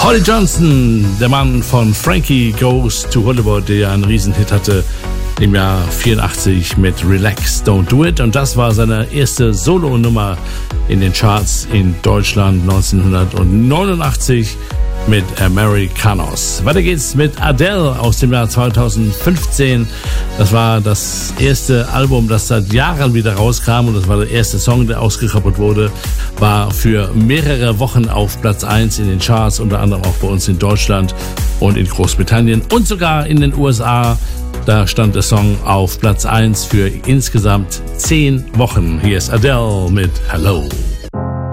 Holly Johnson, der Mann von Frankie Goes to Hollywood, der ja einen Riesenhit hatte im Jahr 84 mit Relax, Don't Do It. Und das war seine erste Solo-Nummer in den Charts in Deutschland 1989 mit Americanos. Weiter geht's mit Adele aus dem Jahr 2015. Das war das erste Album, das seit Jahren wieder rauskam, und das war der erste Song, der ausgekoppelt wurde, war für mehrere Wochen auf Platz 1 in den Charts, unter anderem auch bei uns in Deutschland und in Großbritannien und sogar in den USA. Da stand der Song auf Platz 1 für insgesamt 10 Wochen. Hier ist Adele mit Hello.